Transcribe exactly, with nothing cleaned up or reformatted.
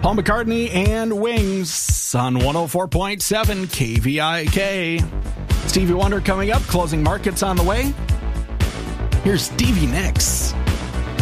Paul McCartney and Wings on one oh four point seven K V I K. Stevie Wonder coming up, closing markets on the way. Here's Stevie Nicks.